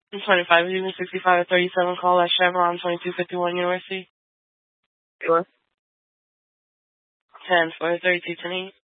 I'm 25, even 65 at 37, call at Chevron 2251 University. Sure. 10 for 32 10